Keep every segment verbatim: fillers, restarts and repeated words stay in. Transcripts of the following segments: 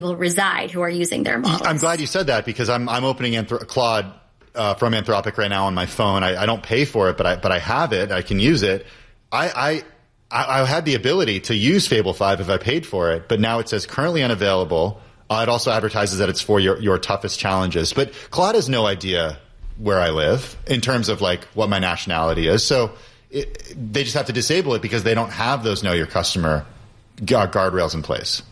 reside who are using their models. I'm glad you said that, because I'm I'm opening Anthro- Claude uh, from Anthropic right now on my phone. I, I don't pay for it, but I but I have it. I can use it. I I I had the ability to use Fable five if I paid for it, but now it says currently unavailable. Uh, it also advertises that it's for your your toughest challenges. But Claude has no idea where I live in terms of like what my nationality is. So it, they just have to disable it because they don't have those know your customer guardrails in place.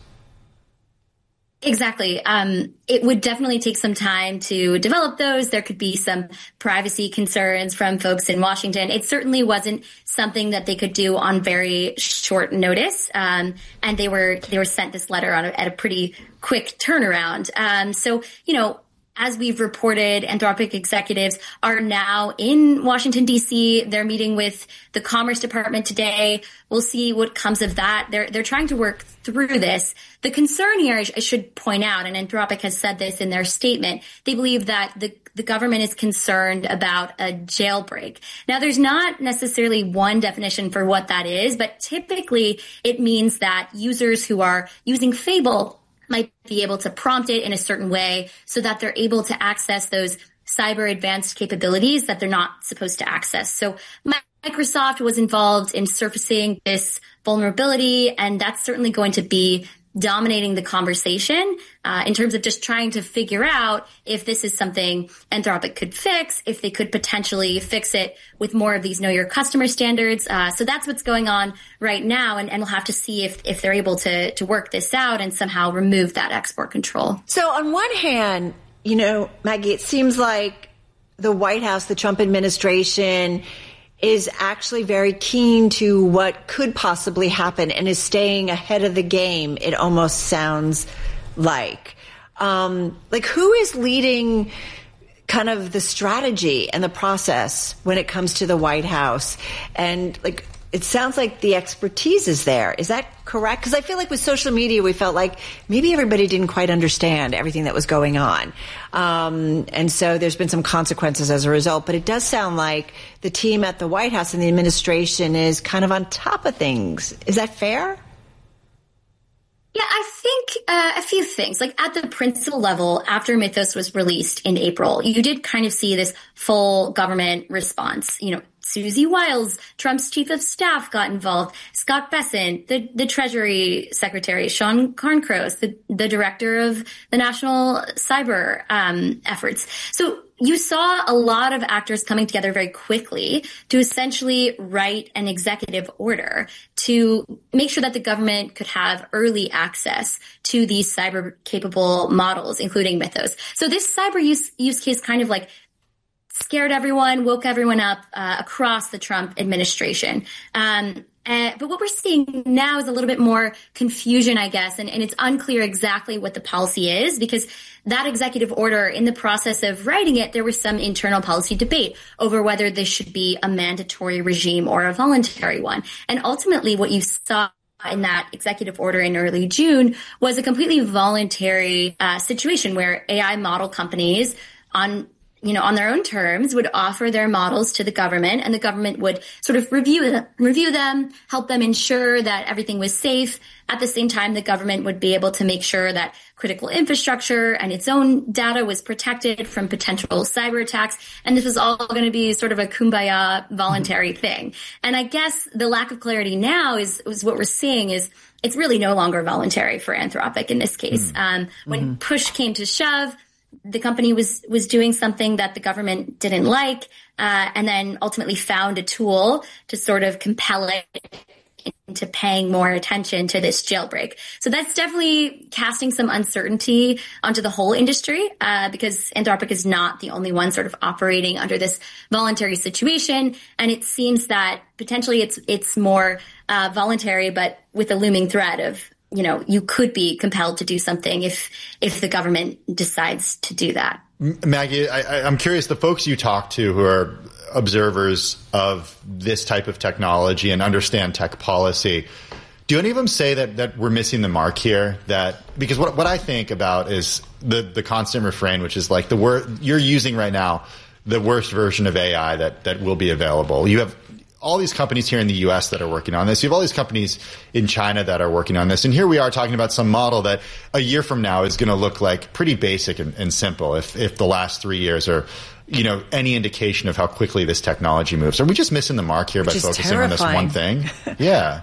Exactly. Um, it would definitely take some time to develop those. There could be some privacy concerns from folks in Washington. It certainly wasn't something that they could do on very short notice. Um, and they were, they were sent this letter on a, at a pretty quick turnaround. Um, so, you know, as we've reported, Anthropic executives are now in Washington, D C. They're meeting with the Commerce Department today. We'll see what comes of that. They're they're trying to work through this. The concern here, I, sh- I should point out, and Anthropic has said this in their statement, they believe that the, the government is concerned about a jailbreak. Now, there's not necessarily one definition for what that is, but typically it means that users who are using Fable might be able to prompt it in a certain way so that they're able to access those cyber advanced capabilities that they're not supposed to access. So Microsoft was involved in surfacing this vulnerability, and that's certainly going to be dominating the conversation uh, in terms of just trying to figure out if this is something Anthropic could fix, if they could potentially fix it with more of these know your customer standards. Uh, so that's what's going on right now, and, and we'll have to see if, if they're able to, to work this out and somehow remove that export control. So on one hand, you know, Maggie, it seems like the White House, the Trump administration, is actually very keen to what could possibly happen and is staying ahead of the game, it almost sounds like. Um, like, who is leading kind of the strategy and the process when it comes to the White House? And, like, it sounds like the expertise is there. Is that correct? Because I feel like with social media, we felt like maybe everybody didn't quite understand everything that was going on. Um, and so there's been some consequences as a result. But it does sound like the team at the White House and the administration is kind of on top of things. Is that fair? Yeah, I think uh, a few things. Like at the principal level, after Mythos was released in April, you did kind of see this full government response. You know, Susie Wiles, Trump's chief of staff, got involved. Scott Bessent, the, the Treasury Secretary, Sean Carncross, the, the director of the National Cyber um, efforts. So you saw a lot of actors coming together very quickly to essentially write an executive order to make sure that the government could have early access to these cyber capable models, including Mythos. So this cyber use, use case kind of like scared everyone, woke everyone up uh, across the Trump administration. Um, uh, but what we're seeing now is a little bit more confusion, I guess, and, and it's unclear exactly what the policy is, because that executive order, in the process of writing it, there was some internal policy debate over whether this should be a mandatory regime or a voluntary one. And ultimately, what you saw in that executive order in early June was a completely voluntary uh, situation where A I model companies on you know, on their own terms, would offer their models to the government, and the government would sort of review them, review them, help them ensure that everything was safe. At the same time, the government would be able to make sure that critical infrastructure and its own data was protected from potential cyber attacks. And this was all going to be sort of a kumbaya voluntary mm-hmm. thing. And I guess the lack of clarity now is, is what we're seeing is it's really no longer voluntary for Anthropic in this case. Mm-hmm. Um, when mm-hmm. push came to shove, the company was, was doing something that the government didn't like, uh, and then ultimately found a tool to sort of compel it into paying more attention to this jailbreak. So that's definitely casting some uncertainty onto the whole industry, uh, because Anthropic is not the only one sort of operating under this voluntary situation. And it seems that potentially it's, it's more, uh, voluntary, but with a looming threat of, you know, you could be compelled to do something if if the government decides to do that. Maggie, I, I'm curious, the folks you talk to who are observers of this type of technology and understand tech policy, do any of them say that, that we're missing the mark here? That because what what I think about is the, the constant refrain, which is like the word you're using right now, the worst version of A I that, that will be available. You have all these companies here in the U S that are working on this. You have all these companies in China that are working on this. And here we are talking about some model that a year from now is going to look like pretty basic and, and simple if, if the last three years are, you know, any indication of how quickly this technology moves. Are we just missing the mark here by focusing terrifying. on this one thing? Yeah.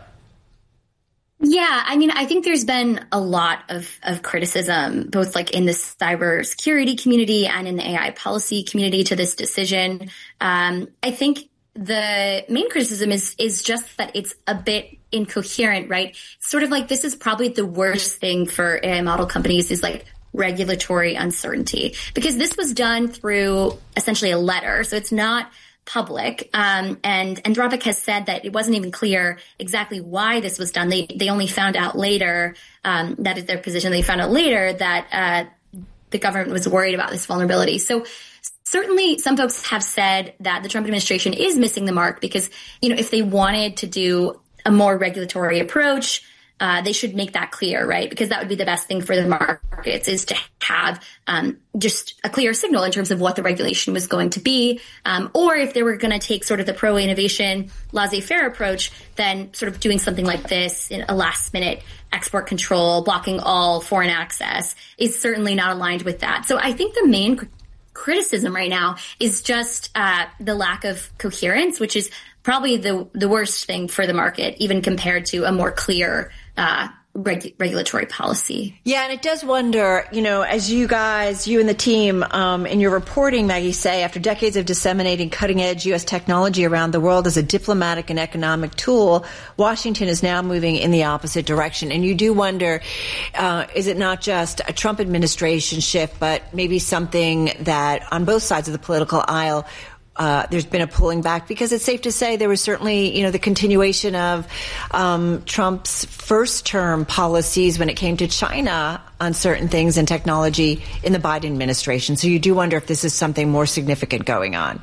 Yeah, I mean, I think there's been a lot of, of criticism, both like in the cybersecurity community and in the A I policy community to this decision. Um, I think the main criticism is is just that it's a bit incoherent, right? It's sort of like this is probably the worst thing for A I model companies is like regulatory uncertainty, because this was done through essentially a letter, so it's not public. Um, and Anthropic has said that it wasn't even clear exactly why this was done. They they only found out later, um, that is their position. They found out later that uh, the government was worried about this vulnerability. So certainly some folks have said that the Trump administration is missing the mark because, you know, if they wanted to do a more regulatory approach, Uh, they should make that clear, right? Because that would be the best thing for the markets is to have um, just a clear signal in terms of what the regulation was going to be. Um, or if they were going to take sort of the pro-innovation, laissez-faire approach, then sort of doing something like this in a last-minute export control, blocking all foreign access is certainly not aligned with that. So I think the main cr- criticism right now is just uh, the lack of coherence, which is probably the the worst thing for the market, even compared to a more clear uh, reg- regulatory policy. Yeah, and it does wonder, you know, as you guys, you and the team um, in your reporting, Maggie, say, after decades of disseminating cutting-edge U S technology around the world as a diplomatic and economic tool, Washington is now moving in the opposite direction. And you do wonder, uh, is it not just a Trump administration shift, but maybe something that on both sides of the political aisle, Uh, there's been a pulling back, because it's safe to say there was certainly, you know, the continuation of um, Trump's first term policies when it came to China on certain things and technology in the Biden administration. So you do wonder if this is something more significant going on.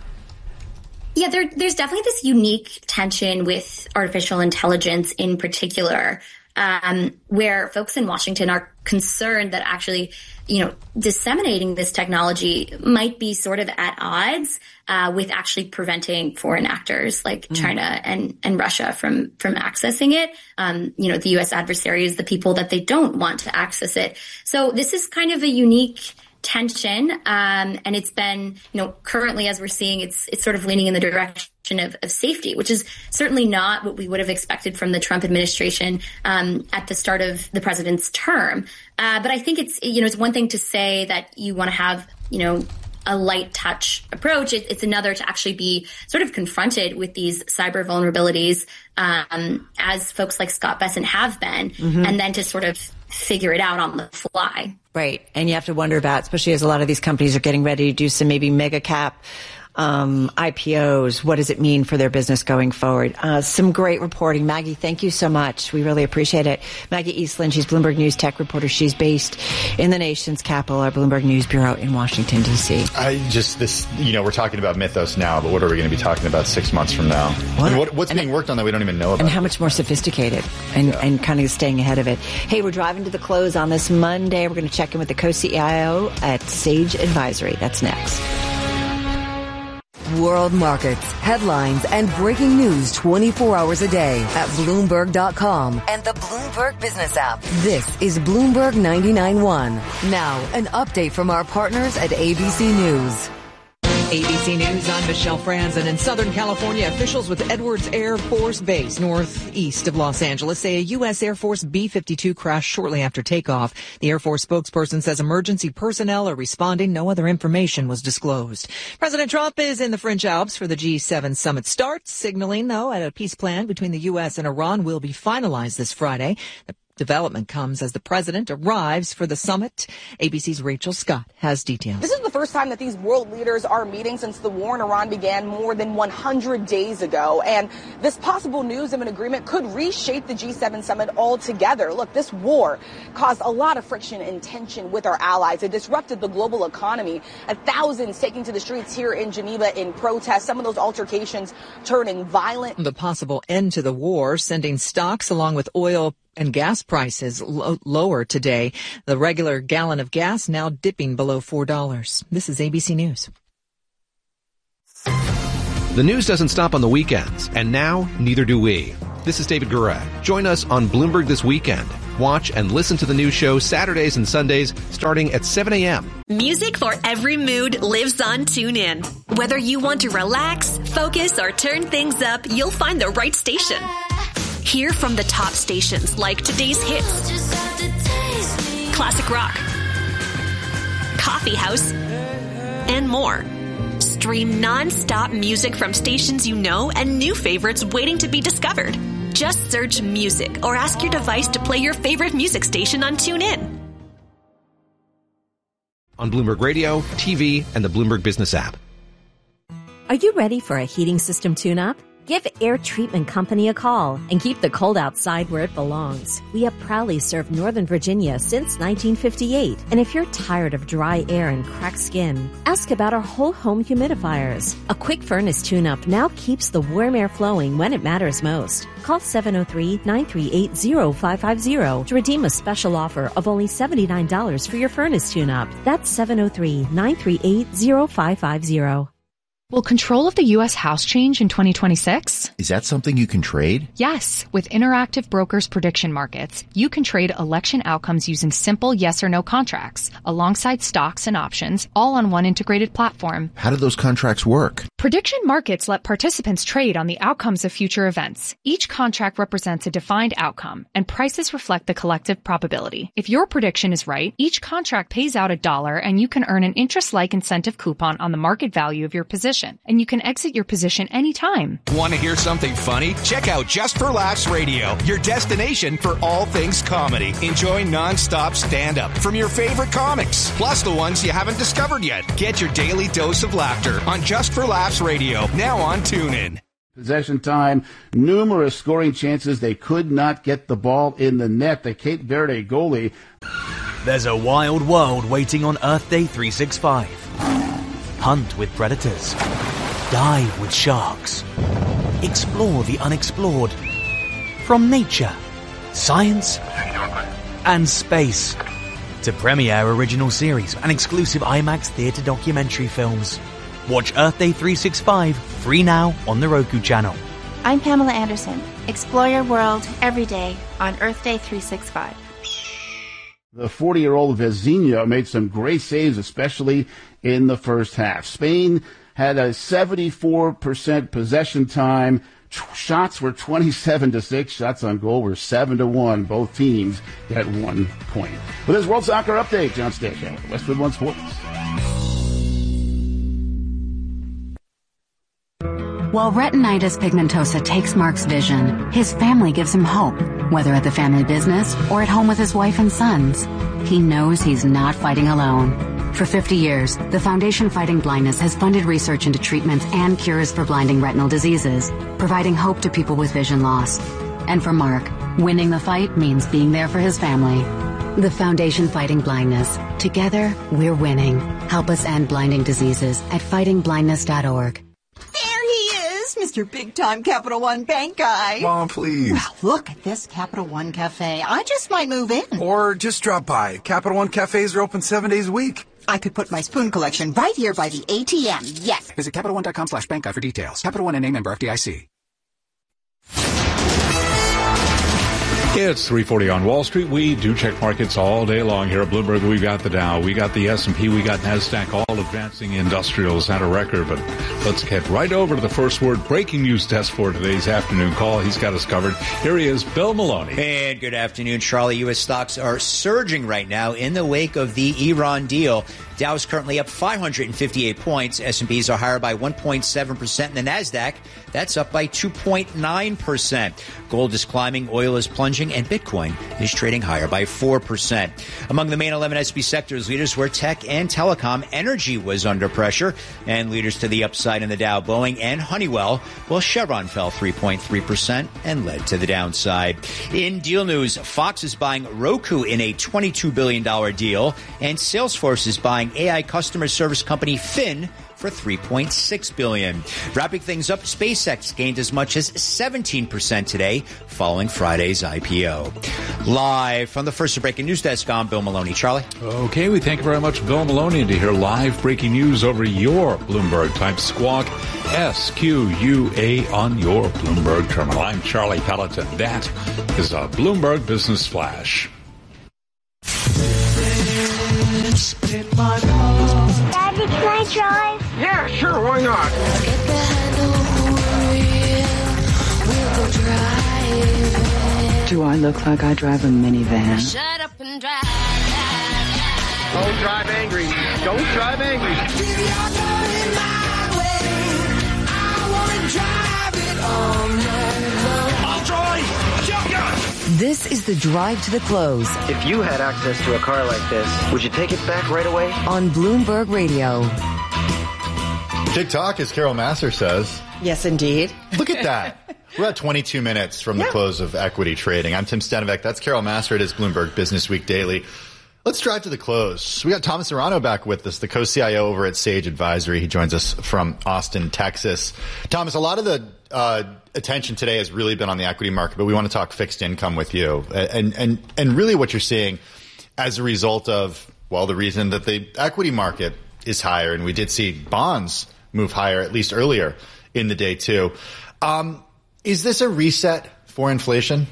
Yeah, there, there's definitely this unique tension with artificial intelligence in particular, um, where folks in Washington are concerned that actually, you know, disseminating this technology might be sort of at odds uh, with actually preventing foreign actors like mm. China and, and Russia from from accessing it. Um, you know, the U S adversaries, the people that they don't want to access it. So this is kind of a unique tension, um, and it's been, you know, currently as we're seeing, it's it's sort of leaning in the direction of, of safety, which is certainly not what we would have expected from the Trump administration um, at the start of the president's term. Uh, but I think it's, you know, it's one thing to say that you want to have, you know, a light touch approach. It, it's another to actually be sort of confronted with these cyber vulnerabilities, um, as folks like Scott Bessent have been, mm-hmm. and then to sort of figure it out on the fly. Right. And you have to wonder about, especially as a lot of these companies are getting ready to do some maybe mega cap um, I P Os, what does it mean for their business going forward? Uh, some great reporting. Maggie, thank you so much. We really appreciate it. Maggie Eastland, she's Bloomberg News tech reporter. She's based in the nation's capital, our Bloomberg News Bureau in Washington, D C. I just, this, you know, we're talking about Mythos now, but what are we going to be talking about six months from now? What? And what what's and being worked on that we don't even know about? And how much more sophisticated and, yeah. and kind of staying ahead of it. Hey, we're driving to the close on this Monday. We're going to check in with the co-C I O at Sage Advisory. That's next. World markets, headlines, and breaking news twenty-four hours a day at Bloomberg dot com and the Bloomberg Business app. This is Bloomberg ninety-nine point one. Now, an update from our partners at A B C News. A B C News, I'm Michelle Franzen. In Southern California, officials with Edwards Air Force Base, northeast of Los Angeles, say a U S Air Force B fifty-two crashed shortly after takeoff. The Air Force spokesperson says emergency personnel are responding. No other information was disclosed. President Trump is in the French Alps for the G seven summit start, signaling, though, that a peace plan between the U S and Iran will be finalized this Friday. The development comes as the president arrives for the summit. A B C's Rachel Scott has details. This is the first time that these world leaders are meeting since the war in Iran began more than one hundred days ago. And this possible news of an agreement could reshape the G seven summit altogether. Look, this war caused a lot of friction and tension with our allies. It disrupted the global economy. A thousands taking to the streets here in Geneva in protest. Some of those altercations turning violent. The possible end to the war, sending stocks along with oil and gas prices lo- lower today. The regular gallon of gas now dipping below four dollars. This is A B C News. The news doesn't stop on the weekends, and now neither do we. This is David Gura. Join us on Bloomberg This Weekend. Watch and listen to the news show Saturdays and Sundays starting at seven a.m. Music for every mood lives on TuneIn. Whether you want to relax, focus, or turn things up, you'll find the right station. Hear from the top stations like today's hits, classic rock, coffee house, and more. Stream non-stop music from stations you know and new favorites waiting to be discovered. Just search music or ask your device to play your favorite music station on TuneIn. On Bloomberg Radio, T V, and the Bloomberg Business app. Are you ready for a heating system tune-up? Give Air Treatment Company a call and keep the cold outside where it belongs. We have proudly served Northern Virginia since nineteen fifty-eight. And if you're tired of dry air and cracked skin, ask about our whole home humidifiers. A quick furnace tune-up now keeps the warm air flowing when it matters most. Call seven oh three, nine three eight, oh five five oh to redeem a special offer of only seventy-nine dollars for your furnace tune-up. That's seven oh three, nine three eight, oh five five oh. Will control of the U S House change in twenty twenty-six? Is that something you can trade? Yes. With Interactive Brokers Prediction Markets, you can trade election outcomes using simple yes or no contracts, alongside stocks and options, all on one integrated platform. How do those contracts work? Prediction markets let participants trade on the outcomes of future events. Each contract represents a defined outcome, and prices reflect the collective probability. If your prediction is right, each contract pays out a dollar, and you can earn an interest-like incentive coupon on the market value of your position. And you can exit your position anytime. Want to hear something funny? Check out Just for Laughs Radio, your destination for all things comedy. Enjoy non-stop stand-up from your favorite comics, plus the ones you haven't discovered yet. Get your daily dose of laughter on Just for Laughs Radio, now on TuneIn. Possession time, numerous scoring chances. They could not get the ball in the net. The Cape Verde goalie. There's a wild world waiting on Earth Day three sixty-five. Hunt with predators. Dive with sharks. Explore the unexplored. From nature, science, and space. To premiere original series and exclusive IMAX theatre documentary films. Watch Earth Day three sixty-five free now on the Roku channel. I'm Pamela Anderson. Explore your world every day on Earth Day three sixty-five. The forty-year-old Vezina made some great saves, especially in the first half. Spain had a seventy-four percent possession time. Shots were twenty-seven to six. Shots on goal were seven to one. Both teams got one point. With this World Soccer Update, John Stachel, Westwood One Sports. While retinitis pigmentosa takes Mark's vision, his family gives him hope, whether at the family business or at home with his wife and sons. He knows he's not fighting alone. For fifty years, the Foundation Fighting Blindness has funded research into treatments and cures for blinding retinal diseases, providing hope to people with vision loss. And for Mark, winning the fight means being there for his family. The Foundation Fighting Blindness. Together, we're winning. Help us end blinding diseases at fighting blindness dot org. Mister Big-Time Capital One Bank guy. Mom, please. Well, look at this Capital One Cafe. I just might move in. Or just drop by. Capital One Cafes are open seven days a week. I could put my spoon collection right here by the A T M. Yes. Visit Capital One dot com slash bank guide for details. Capital One N A member F D I C. It's three forty on Wall Street. We do check markets all day long here at Bloomberg. We got the Dow, we got the S and P, we got NASDAQ, all advancing. Industrials had a record, but let's get right over to the first word breaking news desk for today's afternoon call. He's got us covered. Here he is, Bill Maloney. And good afternoon, Charlie. U S stocks are surging right now in the wake of the Iran deal. Dow is currently up five hundred fifty-eight points. S and Ps are higher by one point seven percent. And the NASDAQ, that's up by two point nine percent. Gold is climbing, oil is plunging, and Bitcoin is trading higher by four percent. Among the main eleven S and P sectors, leaders were tech and telecom. Energy was under pressure, and leaders to the upside in the Dow, Boeing and Honeywell, while Chevron fell three point three percent and led to the downside. In deal news, Fox is buying Roku in a twenty-two billion dollars deal, and Salesforce is buying A I customer service company Fin for three point six billion dollars. Wrapping things up, SpaceX gained as much as seventeen percent today following Friday's I P O. Live from the First Breaking News Desk, I'm Bill Maloney. Charlie? Okay, we thank you very much, Bill Maloney, to hear live breaking news over your Bloomberg-type squawk. S Q U A on your Bloomberg terminal. I'm Charlie Pelleton. That is a Bloomberg Business Flash. Daddy, can I drive? Yeah, sure, why not? Do I look like I drive a minivan? Shut up and drive. Don't drive angry. Don't drive angry. I'll drive. Shotgun. This is the Drive to the Close. If you had access to a car like this, would you take it back right away? On Bloomberg Radio. TikTok, as Carol Massar says. Yes, indeed. Look at that. We're at twenty-two minutes from the yeah. close of equity trading. I'm Tim Stenevec. That's Carol Massar. It is Bloomberg Business Week Daily. Let's drive to the close. We got Thomas Serrano back with us, the co-C I O over at Sage Advisory. He joins us from Austin, Texas. Thomas, a lot of the uh, attention today has really been on the equity market, but we want to talk fixed income with you. And, and, and really what you're seeing as a result of, well, the reason that the equity market is higher, and we did see bonds move higher, at least earlier in the day too. Um, is this a reset for inflation?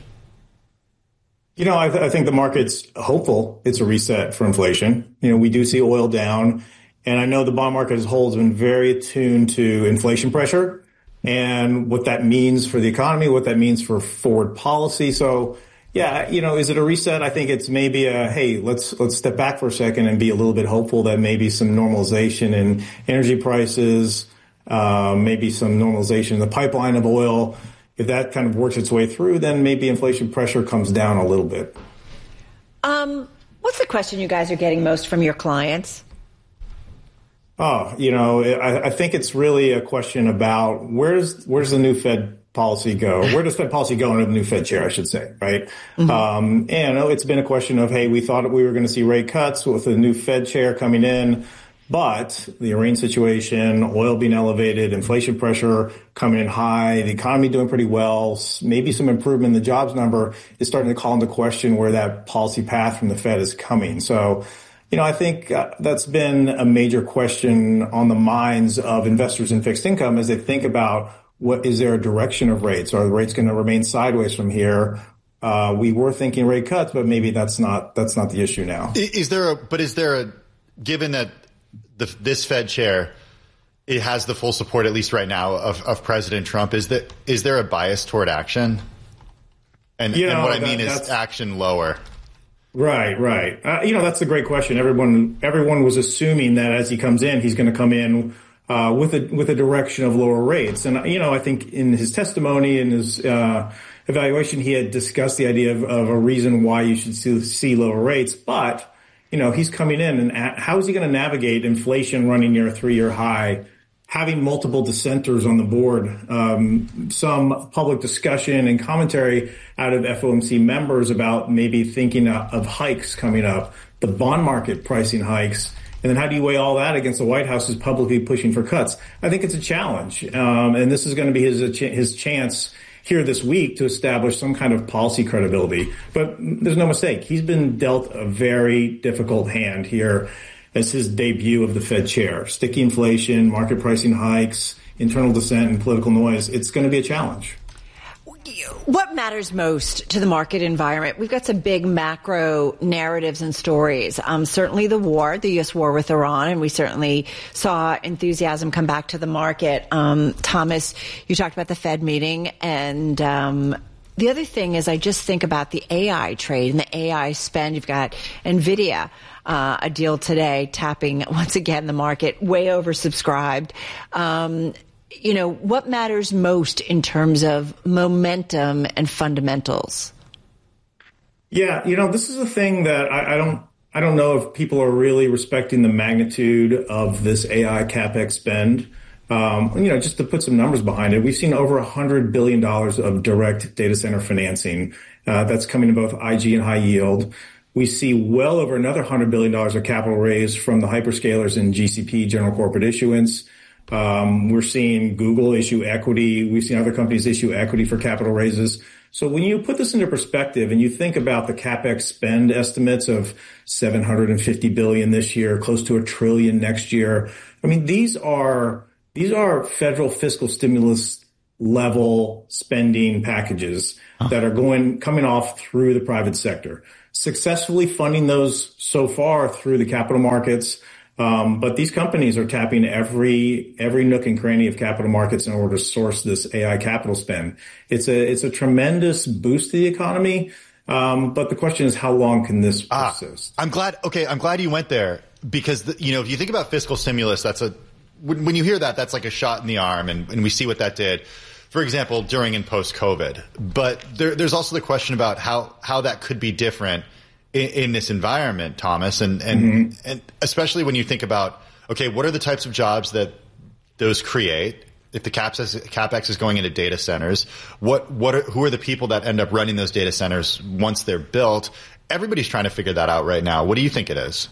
You know, I, th- I think the market's hopeful it's a reset for inflation. You know, we do see oil down, and I know the bond market as a whole has been very attuned to inflation pressure and what that means for the economy, what that means for forward policy. So, yeah, you know, is it a reset? I think it's maybe a, hey, let's let's step back for a second and be a little bit hopeful that maybe some normalization in energy prices, uh, maybe some normalization in the pipeline of oil. If that kind of works its way through, then maybe inflation pressure comes down a little bit. Um, what's the question you guys are getting most from your clients? Oh, you know, I, I think it's really a question about where's where's the new Fed policy go? Where does Fed policy go under the new Fed chair, I should say, right? Mm-hmm. Um, and it's been a question of, hey, we thought we were going to see rate cuts with the new Fed chair coming in. But the Iran situation, oil being elevated, inflation pressure coming in high, the economy doing pretty well, maybe some improvement in the jobs number is starting to call into question where that policy path from the Fed is coming. So, you know, I think uh, that's been a major question on the minds of investors in fixed income as they think about what is there a direction of rates? Are the rates going to remain sideways from here? Uh, we were thinking rate cuts, but maybe that's not that's not the issue now. Is there a, but is there a, given that The, this Fed chair, it has the full support, at least right now, of, of President Trump. Is that is there a bias toward action? And, you know, and what I that, mean is action lower. Right, right. Uh, you know, that's a great question. Everyone everyone was assuming that as he comes in, he's going to come in uh, with a with a direction of lower rates. And you know, I think in his testimony and his uh, evaluation, he had discussed the idea of, of a reason why you should see, see lower rates, but you know, he's coming in, and how is he going to navigate inflation running near a three-year high, having multiple dissenters on the board, um, some public discussion and commentary out of F O M C members about maybe thinking of hikes coming up, the bond market pricing hikes, and then how do you weigh all that against the White House's publicly pushing for cuts? I think it's a challenge, um, and this is going to be his his chance here this week to establish some kind of policy credibility. But there's no mistake. He's been dealt a very difficult hand here as his debut of the Fed chair. Sticky inflation, market pricing hikes, internal dissent, and political noise. It's going to be a challenge. What matters most to the market environment? We've got some big macro narratives and stories. Um, certainly the war, the U S war with Iran, and we certainly saw enthusiasm come back to the market. Um, Thomas, you talked about the Fed meeting, and um, the other thing is I just think about the A I trade and the A I spend. You've got NVIDIA, uh, a deal today tapping, once again, the market, way oversubscribed. Um, You know, what matters most in terms of momentum and fundamentals? Yeah, you know, this is a thing that I, I don't I don't know if people are really respecting the magnitude of this A I CapEx spend. Um, you know, just to put some numbers behind it, we've seen over one hundred billion dollars of direct data center financing. Uh, that's coming in both I G and high yield. We see well over another one hundred billion dollars of capital raised from the hyperscalers and G C P, general corporate issuance. Um, we're seeing Google issue equity. We've seen other companies issue equity for capital raises. So when you put this into perspective and you think about the CapEx spend estimates of seven hundred fifty billion dollars this year, close to a trillion next year, I mean, these are these are federal fiscal stimulus level spending packages huh. that are going coming off through the private sector. Successfully funding those so far through the capital markets. Um, but these companies are tapping every every nook and cranny of capital markets in order to source this A I capital spend. It's a it's a tremendous boost to the economy. Um, but the question is, how long can this persist? Ah, I'm glad. Okay, I'm glad you went there because the, you know if you think about fiscal stimulus, that's a when, when you hear that, that's like a shot in the arm, and, and we see what that did. For example, during and post COVID. But there, there's also the question about how how that could be different in, in this environment, Thomas, and and, mm-hmm. and especially when you think about, okay, what are the types of jobs that those create? If the CapEx, CapEx is going into data centers, what what are, who are the people that end up running those data centers once they're built? Everybody's trying to figure that out right now. What do you think it is?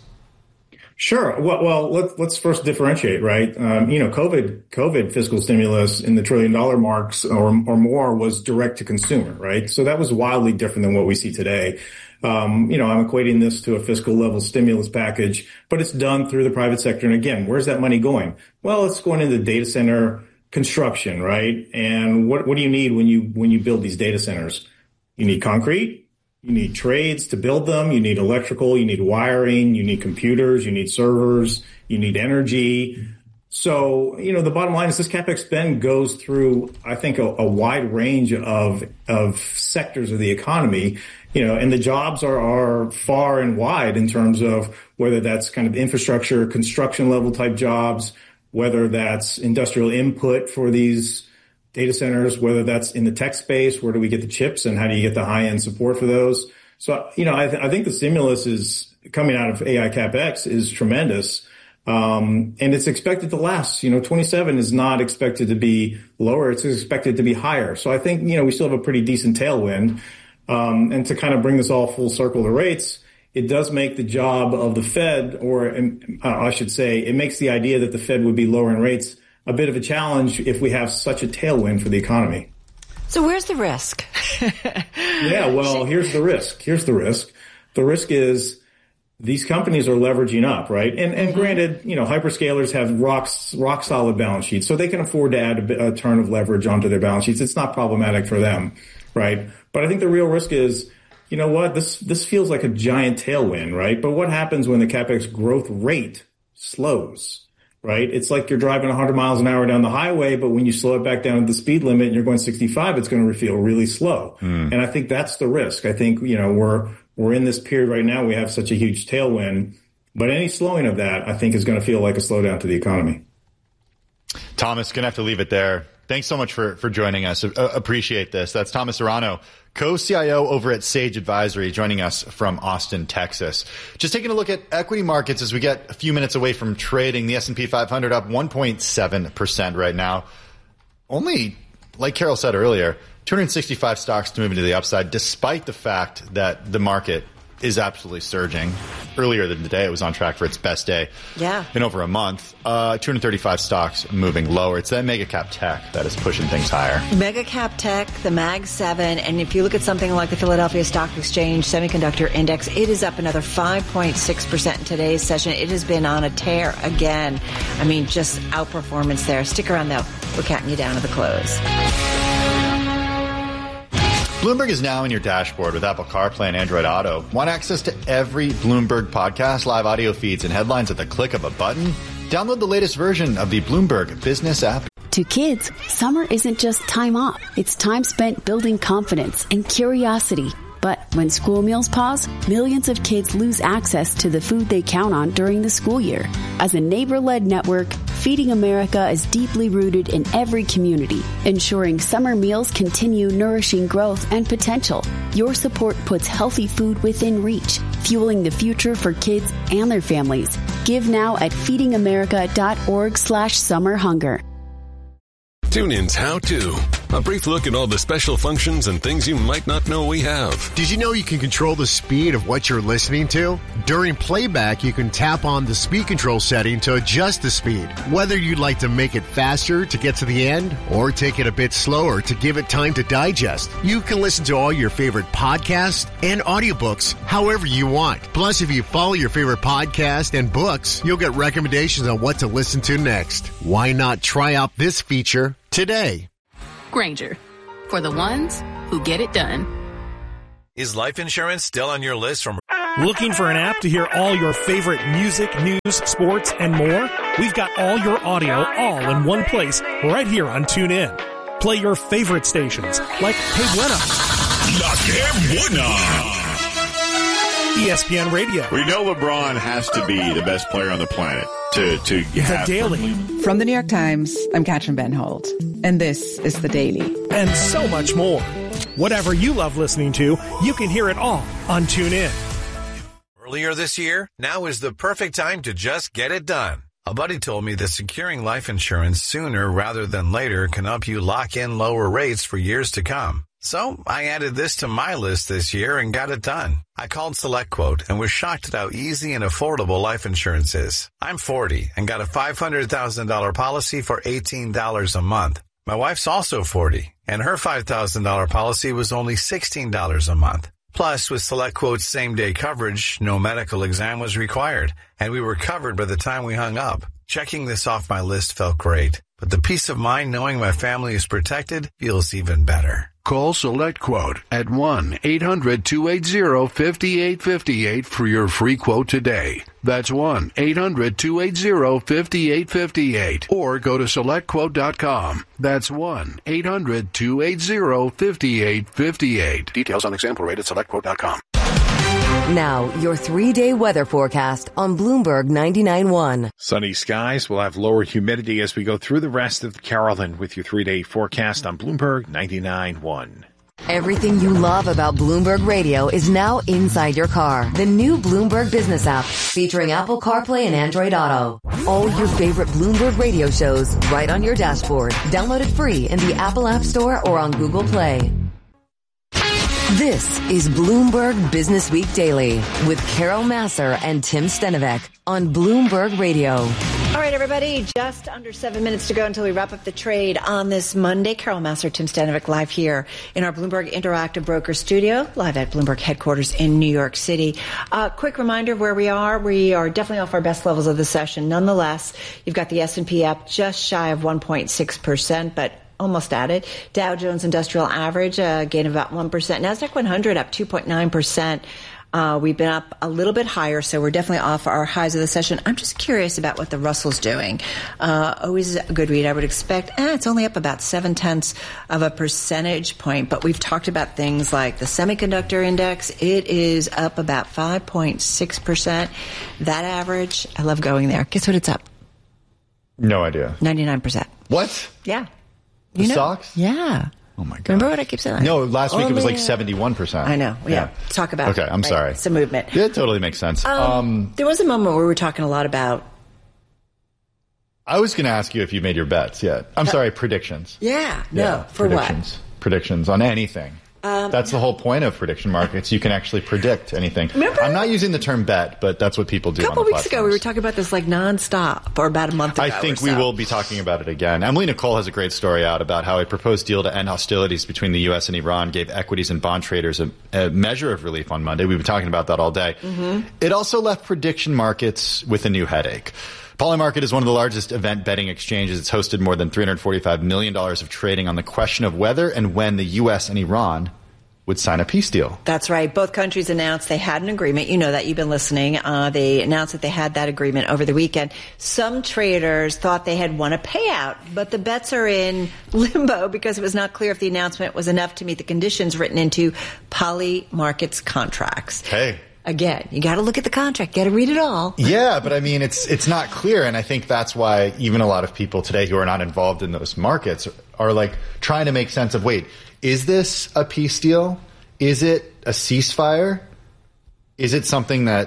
Sure. Well, well let's, let's first differentiate, right? Um, you know, COVID, COVID fiscal stimulus in the trillion dollar marks or, or more was direct to consumer, right? So that was wildly different than what we see today. Um, you know, I'm equating this to a fiscal level stimulus package, but it's done through the private sector. And again, where's that money going? Well, it's going into data center construction, right? And what, what do you need when you, when you build these data centers? You need concrete. You need trades to build them. You need electrical. You need wiring. You need computers. You need servers. You need energy. So, you know, the bottom line is this CapEx spend goes through, I think, a, a wide range of, of sectors of the economy, you know, and the jobs are, are far and wide in terms of whether that's kind of infrastructure, construction level type jobs, whether that's industrial input for these data centers, whether that's in the tech space, where do we get the chips and how do you get the high-end support for those? So, you know, I, th- I think the stimulus is coming out of A I CapEx is tremendous. Um, and it's expected to last. You know, twenty-seven is not expected to be lower. It's expected to be higher. So I think, you know, we still have a pretty decent tailwind. Um, and to kind of bring this all full circle to rates, it does make the job of the Fed, or uh, I should say, it makes the idea that the Fed would be lowering rates a bit of a challenge if we have such a tailwind for the economy. So where's the risk? Yeah, well, here's the risk. Here's the risk. The risk is these companies are leveraging up, right? And, and mm-hmm. granted, you know, hyperscalers have rocks, rock solid balance sheets, so they can afford to add a, a turn of leverage onto their balance sheets. It's not problematic for them, right? But I think the real risk is, you know what, this, this feels like a giant tailwind, right? But what happens when the CapEx growth rate slows? Right? It's like you're driving one hundred miles an hour down the highway, but when you slow it back down to the speed limit and you're going sixty-five, it's going to feel really slow. Mm. And I think that's the risk. I think, you know, we're, we're in this period right now. We have such a huge tailwind, but any slowing of that, I think, is going to feel like a slowdown to the economy. Thomas, going to have to leave it there. Thanks so much for, for joining us. Uh, appreciate this. That's Thomas Serrano, co-C I O over at Sage Advisory, joining us from Austin, Texas. Just taking a look at equity markets as we get a few minutes away from trading. The S and P five hundred up one point seven percent right now. Only, like Carol said earlier, two hundred sixty-five stocks to move into the upside, despite the fact that the market is absolutely surging. Earlier than today, it was on track for its best day yeah. in over a month. Uh, two hundred thirty-five stocks moving lower. It's that mega cap tech that is pushing things higher. Mega cap tech, the Mag seven, and if you look at something like the Philadelphia Stock Exchange Semiconductor Index, it is up another five point six percent in today's session. It has been on a tear again. I mean, just outperformance there. Stick around, though. We're counting you down to the close. Bloomberg is now in your dashboard with Apple CarPlay and Android Auto. Want access to every Bloomberg podcast, live audio feeds, and headlines at the click of a button? Download the latest version of the Bloomberg Business app. To kids, summer isn't just time off. It's time spent building confidence and curiosity. But when school meals pause, millions of kids lose access to the food they count on during the school year. As a neighbor-led network, Feeding America is deeply rooted in every community, ensuring summer meals continue nourishing growth and potential. Your support puts healthy food within reach, fueling the future for kids and their families. Give now at feedingamerica.org slash summer hunger. TuneIn's How To. A brief look at all the special functions and things you might not know we have. Did you know you can control the speed of what you're listening to? During playback, you can tap on the speed control setting to adjust the speed. Whether you'd like to make it faster to get to the end or take it a bit slower to give it time to digest, you can listen to all your favorite podcasts and audiobooks however you want. Plus, if you follow your favorite podcast and books, you'll get recommendations on what to listen to next. Why not try out this feature today? Grainger, for the ones who get it done. Is life insurance still on your list from... Looking for an app to hear all your favorite music, news, sports, and more? We've got all your audio all in one place right here on TuneIn. Play your favorite stations like Que Buena, La Que Buena, E S P N Radio. We know LeBron has to be the best player on the planet to, to have... The Daily. From the New York Times, I'm Katrin Benholt, and this is The Daily. And so much more. Whatever you love listening to, you can hear it all on TuneIn. Earlier this year, now is the perfect time to just get it done. A buddy told me that securing life insurance sooner rather than later can help you lock in lower rates for years to come. So I added this to my list this year and got it done. I called SelectQuote and was shocked at how easy and affordable life insurance is. I'm forty and got a five hundred thousand dollars policy for eighteen dollars a month. My wife's also forty, and her five thousand dollars policy was only sixteen dollars a month. Plus, with SelectQuote's same-day coverage, no medical exam was required, and we were covered by the time we hung up. Checking this off my list felt great, but the peace of mind knowing my family is protected feels even better. Call SelectQuote at one eight hundred two eight zero five eight five eight for your free quote today. That's one eight hundred two eight zero five eight five eight. Or go to select quote dot com. That's one eight hundred two eight zero five eight five eight. Details on example rate at select quote dot com. Now, your three-day weather forecast on Bloomberg ninety-nine point one. Sunny skies. We'll have lower humidity as we go through the rest of Carolyn with your three-day forecast on Bloomberg ninety-nine point one. Everything you love about Bloomberg Radio is now inside your car. The new Bloomberg Business app featuring Apple CarPlay and Android Auto. All your favorite Bloomberg Radio shows right on your dashboard. Download it free in the Apple App Store or on Google Play. This is Bloomberg Business Week Daily with Carol Massar and Tim Stenovec on Bloomberg Radio. All right, everybody, just under seven minutes to go until we wrap up the trade on this Monday. Carol Massar, Tim Stenovec live here in our Bloomberg Interactive Broker Studio, live at Bloomberg headquarters in New York City. Uh, quick reminder of where we are. We are definitely off our best levels of the session. Nonetheless, you've got the S and P up just shy of one point six percent, but almost at it. Dow Jones Industrial Average, a gain of about one percent. NASDAQ one hundred up two point nine percent. Uh, we've been up a little bit higher, so we're definitely off our highs of the session. I'm just curious about what the Russell's doing. Uh, always a good read. I would expect, eh, it's only up about seven tenths of a percentage point, but we've talked about things like the semiconductor index. It is up about five point six percent. That average, I love going there. Guess what it's up? No idea. ninety-nine percent. What? Yeah. The You know, stocks? Yeah. Oh, my God. Remember what I keep saying? No, last week oh, it was man. like seventy-one percent. I know. Yeah. yeah. Talk about Okay, it. I'm right? sorry. It's a movement. Yeah, it totally makes sense. Um, Um, there was a moment where we were talking a lot about. I was going to ask you if you made your bets yet. I'm Uh, sorry, predictions. Yeah. No. Yeah, for predictions. what? Predictions on anything. Um, that's the whole point of prediction markets. You can actually predict anything. Remember? I'm not using the term bet, but that's what people do. A couple on the weeks ago, we were talking about this like nonstop, or about a month ago. I think or we so. will be talking about it again. Emily Nicole has a great story out about how a proposed deal to end hostilities between the U S and Iran gave equities and bond traders a, a measure of relief on Monday. We've been talking about that all day. Mm-hmm. It also left prediction markets with a new headache. Polymarket is one of the largest event betting exchanges. It's hosted more than three hundred forty-five million dollars of trading on the question of whether and when the U S and Iran would sign a peace deal. That's right. Both countries announced they had an agreement. You know that. You've been listening. Uh, they announced that they had that agreement over the weekend. Some traders thought they had won a payout, but the bets are in limbo because it was not clear if the announcement was enough to meet the conditions written into Polymarket's contracts. Hey. Again, you got to look at the contract. Got to read it all. Yeah, but I mean, it's it's not clear, and I think that's why even a lot of people today who are not involved in those markets are like trying to make sense of, wait, is this a peace deal? Is it a ceasefire? Is it something that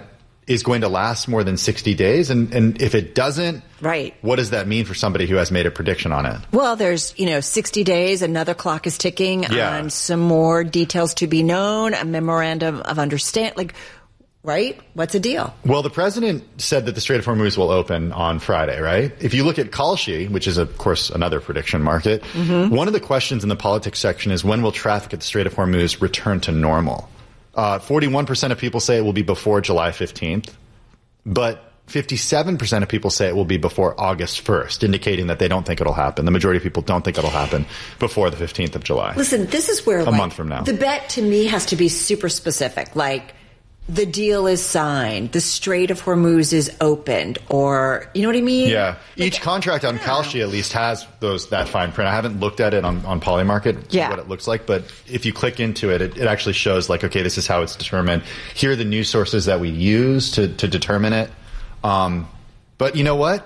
is going to last more than sixty days? And, and if it doesn't, right, what does that mean for somebody who has made a prediction on it? Well, there's, you know, sixty days, another clock is ticking, yeah. and some more details to be known, a memorandum of understanding, like, right? What's the deal? Well, the president said that the Strait of Hormuz will open on Friday, right? If you look at Kalshi, which is, of course, another prediction market, mm-hmm. one of the questions in the politics section is when will traffic at the Strait of Hormuz return to normal? Uh, forty-one percent of people say it will be before July fifteenth, but fifty-seven percent of people say it will be before August first, indicating that they don't think it'll happen. The majority of people don't think it'll happen before the fifteenth of July. Listen, this is where, a like, month from now. The bet to me has to be super specific, like the deal is signed, the Strait of Hormuz is opened, or, you know what I mean? Yeah. Each like, contract on Kalshi at least has those that fine print. I haven't looked at it on, on Polymarket, yeah. what it looks like, but if you click into it, it, it actually shows like, okay, this is how it's determined. Here are the news sources that we use to, to determine it. Um, but you know what?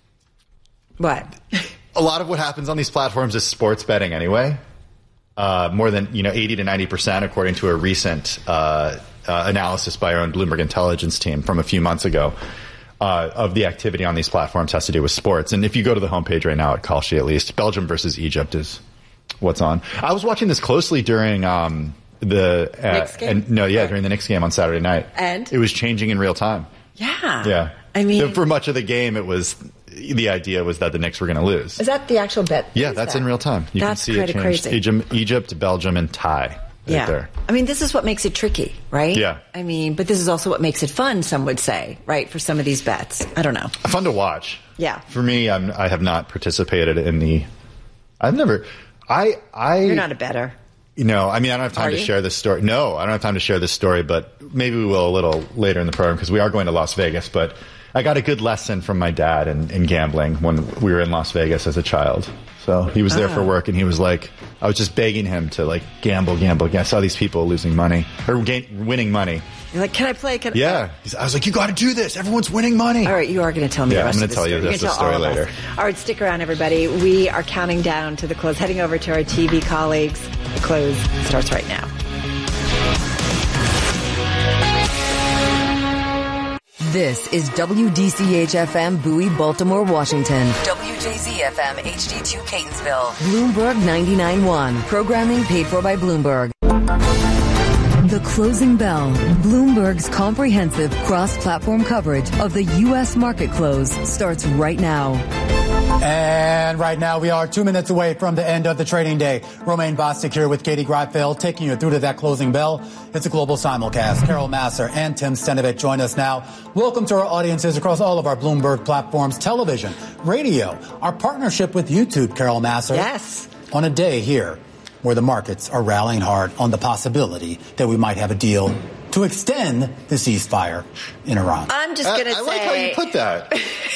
What? A lot of what happens on these platforms is sports betting anyway. Uh, more than, you know, eighty to ninety percent, according to a recent uh, uh, analysis by our own Bloomberg intelligence team from a few months ago, uh, of the activity on these platforms has to do with sports. And if you go to the homepage right now at Kalshi, at least, Belgium versus Egypt is what's on. I was watching this closely during um, the uh, Knicks game? And, no, yeah, during the Knicks game on Saturday night. And it was changing in real time. Yeah, yeah. I mean, for much of the game, it was the idea was that the Knicks were going to lose. Is that the actual bet? Yeah, that's that? in real time. You that's can see it change. Crazy. Egypt, Egypt, Belgium, and tie. Right yeah. there. I mean, this is what makes it tricky, right? Yeah. I mean, but this is also what makes it fun, some would say, right, for some of these bets. I don't know. Fun to watch. Yeah. For me, I'm, I have not participated in the... I've never... I, I. You're not a bettor. You know, I mean, I don't have time Are to you? share this story. No, I don't have time to share this story, but maybe we will a little later in the program because we are going to Las Vegas. But I got a good lesson from my dad in, in gambling when we were in Las Vegas as a child. So he was there Oh. for work, and he was like, I was just begging him to like gamble, gamble. I saw these people losing money or gain, winning money. You're like, can I play? Can Yeah, He's, I was like, you got to do this. Everyone's winning money. All right, you are going to tell me Yeah, the rest I'm of gonna the tell you story. the rest You're of the gonna story tell all of later. us. All right, stick around, everybody. We are counting down to the close. Heading over to our T V colleagues. The close starts right now. This is W D C H F M Bowie, Baltimore, Washington. W J Z F M H D two Catonsville. Bloomberg ninety-nine point one. Programming paid for by Bloomberg. The Closing Bell. Bloomberg's comprehensive cross-platform coverage of the U S market close starts right now. And right now we are two minutes away from the end of the trading day. Romaine Bostic here with Katie Greifeld taking you through to that closing bell. It's a global simulcast. Carol Masser and Tim Stenovich join us now. Welcome to our audiences across all of our Bloomberg platforms, television, radio, our partnership with YouTube, Carol Masser. Yes. On a day here where the markets are rallying hard on the possibility that we might have a deal to extend the ceasefire in Iran. I'm just going to say... I like how you put that.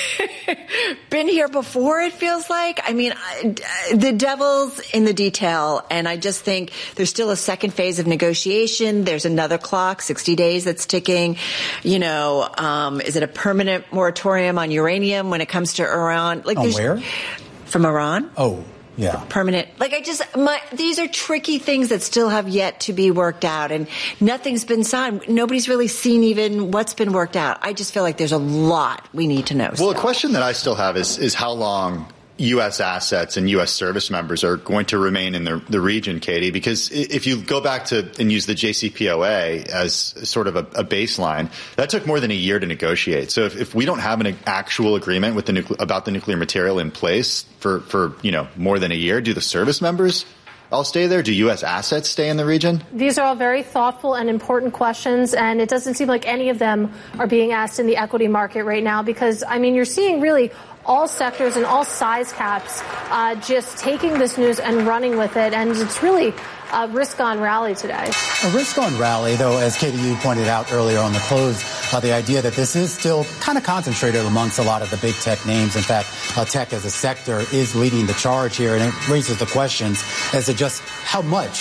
Been here before, it feels like. I mean, I, the devil's in the detail, and I just think there's still a second phase of negotiation. There's another clock, sixty days, that's ticking. You know, um, is it a permanent moratorium on uranium when it comes to Iran? Like, On there's- where? From Iran. Oh, yeah. Permanent. Like, I just, my, these are tricky things that still have yet to be worked out, and nothing's been signed. Nobody's really seen even what's been worked out. I just feel like there's a lot we need to know. Well, still. a question that I still have is is how long U S assets and U S service members are going to remain in the, the region, Katie, because if you go back to and use the J C P O A as sort of a, a baseline, that took more than a year to negotiate. So if, if we don't have an actual agreement with the nucle- about the nuclear material in place for, for, you know, more than a year, do the service members all stay there? Do U S assets stay in the region? These are all very thoughtful and important questions, and it doesn't seem like any of them are being asked in the equity market right now because, I mean, you're seeing really all sectors and all size caps uh, just taking this news and running with it, and it's really a risk-on rally today. A risk-on rally, though, as Katie, you pointed out earlier on the close, uh, the idea that this is still kind of concentrated amongst a lot of the big tech names. In fact, uh, tech as a sector is leading the charge here, and it raises the questions as to just how much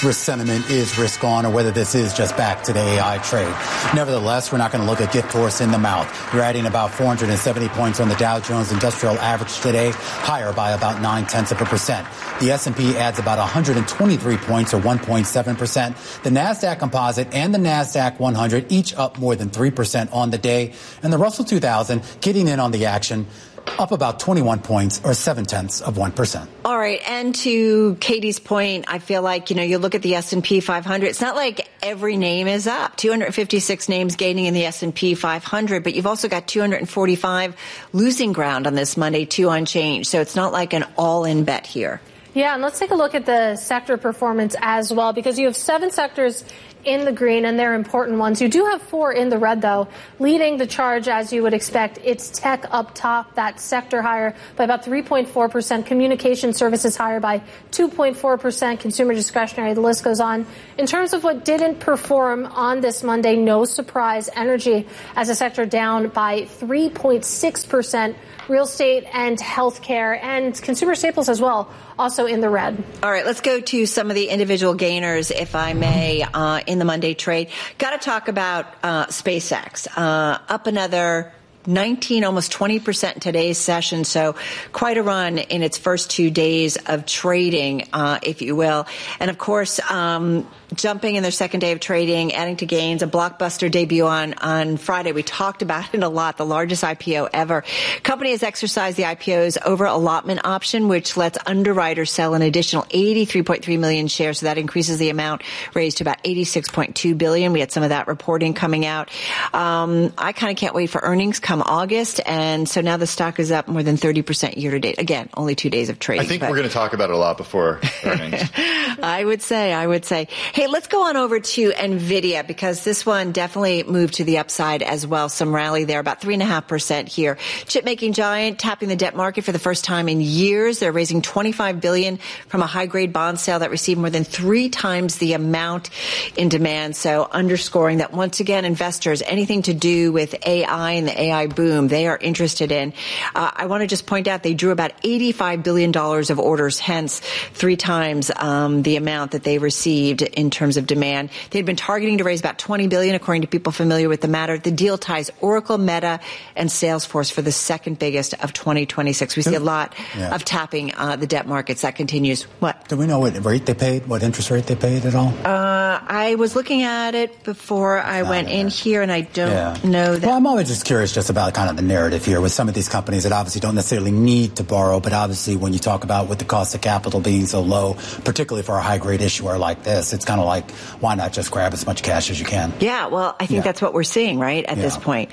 risk sentiment is risk on or whether this is just back to the A I trade. Nevertheless, we're not going to look a gift horse in the mouth. You're adding about four hundred seventy points on the Dow Jones Industrial Average today, higher by about nine tenths of a percent. The S and P adds about one hundred twenty-three points or one point seven percent. The NASDAQ Composite and the NASDAQ one hundred each up more than three percent on the day. And the Russell two thousand getting in on the action, up about twenty-one points or seven tenths of one percent. All right. And to Katie's point, I feel like, you know, you look at the S and P five hundred. It's not like every name is up. two hundred fifty-six names gaining in the S and P five hundred, but you've also got two hundred forty-five losing ground on this Monday, two unchanged. So it's not like an all-in bet here. Yeah, and let's take a look at the sector performance as well, because you have seven sectors in the green, and they're important ones. You do have four in the red, though. Leading the charge, as you would expect, it's tech up top, that sector higher by about three point four percent. Communication services higher by two point four percent. Consumer discretionary, the list goes on. In terms of what didn't perform on this Monday, no surprise, energy as a sector down by three point six percent. Real estate and healthcare and consumer staples as well, also in the red. All right, let's go to some of the individual gainers, if I may, uh, in the Monday trade. Got to talk about uh, SpaceX. Uh, up another nineteen, almost twenty percent in today's session. So quite a run in its first two days of trading, uh, if you will. And of course, um, jumping in their second day of trading, adding to gains, a blockbuster debut on, on Friday. We talked about it a lot, the largest I P O ever. Company has exercised the I P O's over allotment option, which lets underwriters sell an additional eighty-three point three million shares. So that increases the amount raised to about eighty-six point two billion. We had some of that reporting coming out. Um, I kind of can't wait for earnings come August. And so now the stock is up more than thirty percent year to date. Again, only two days of trading. I think we're going to talk about it a lot before earnings. I would say, I would say. Hey, let's go on over to NVIDIA, because this one definitely moved to the upside as well. Some rally there, about three and a half percent here. Chip-making giant tapping the debt market for the first time in years. They're raising twenty-five billion dollars from a high-grade bond sale that received more than three times the amount in demand. So underscoring that once again, investors, anything to do with A I and the A I boom, they are interested in. Uh, I want to just point out they drew about eighty-five billion dollars of orders, hence three times um, the amount that they received in terms of demand. They had been targeting to raise about twenty billion dollars, according to people familiar with the matter. The deal ties Oracle, Meta, and Salesforce for the second biggest of twenty twenty-six. We see a lot yeah. of tapping uh, the debt markets. That continues. What? Do we know what rate they paid, what interest rate they paid at all? Uh, I was looking at it before I Not went in here, and I don't yeah. know that. Well, I'm always just curious just about kind of the narrative here with some of these companies that obviously don't necessarily need to borrow, but obviously when you talk about with the cost of capital being so low, particularly for a high-grade issuer like this, it's kind of like, why not just grab as much cash as you can? Yeah, well, I think yeah. that's what we're seeing, right, at yeah. this point.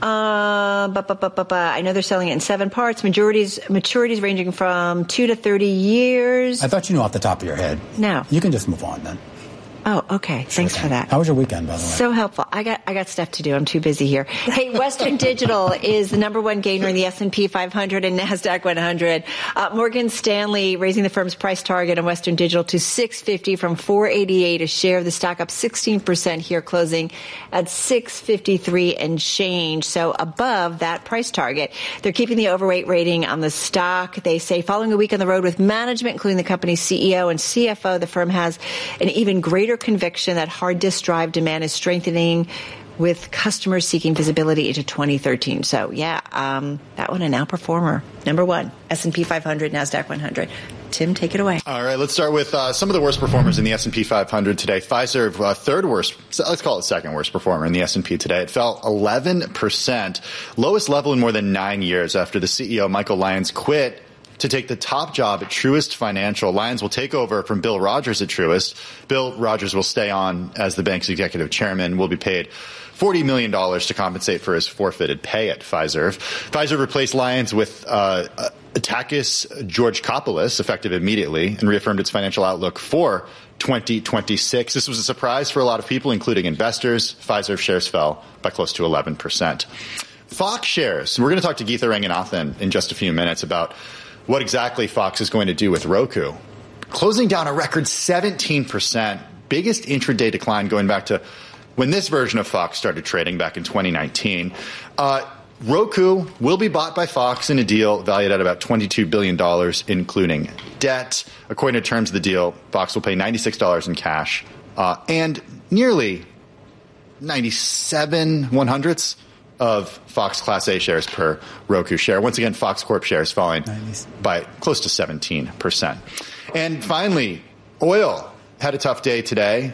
Uh, bu- bu- bu- bu- bu- I know they're selling it in seven parts, maturities, maturities ranging from two to thirty years. I thought you knew off the top of your head. No. You can just move on then. Oh, okay. Thanks for that. How was your weekend, by the way? So helpful. I got I got stuff to do. I'm too busy here. Hey, Western Digital is the number one gainer in the S and P five hundred and NASDAQ one hundred. Uh, Morgan Stanley raising the firm's price target on Western Digital to six fifty from four eighty-eight a share. The stock up sixteen percent here, closing at six fifty-three and change. So above that price target. They're keeping the overweight rating on the stock. They say following a week on the road with management, including the company's C E O and C F O, the firm has an even greater conviction that hard disk drive demand is strengthening with customers seeking visibility into twenty thirteen. So, yeah, um, that one, an outperformer. Number one, S and P five hundred, NASDAQ one hundred. Tim, take it away. All right, let's start with uh, some of the worst performers in the S and P five hundred today. Pfizer, uh, third worst, let's call it second worst performer in the S and P today. It fell eleven percent, lowest level in more than nine years after the C E O, Michael Lyons, quit to take the top job at Truist Financial. Lyons will take over from Bill Rogers at Truist. Bill Rogers will stay on as the bank's executive chairman, will be paid forty million dollars to compensate for his forfeited pay at Pfizer. Pfizer replaced Lyons with uh, Takis Georgopoulos, effective immediately, and reaffirmed its financial outlook for twenty twenty-six. This was a surprise for a lot of people, including investors. Pfizer shares fell by close to eleven percent. Fox shares. We're going to talk to Geetha Ranganathan in just a few minutes about what exactly Fox is going to do with Roku. Closing down a record seventeen percent, biggest intraday decline going back to when this version of Fox started trading back in twenty nineteen. Uh, Roku will be bought by Fox in a deal valued at about twenty-two billion dollars, including debt. According to terms of the deal, Fox will pay ninety-six dollars in cash uh, and nearly ninety-seven one hundredths of Fox Class A shares per Roku share. Once again, Fox Corp shares falling by close to seventeen percent. And finally, oil had a tough day today.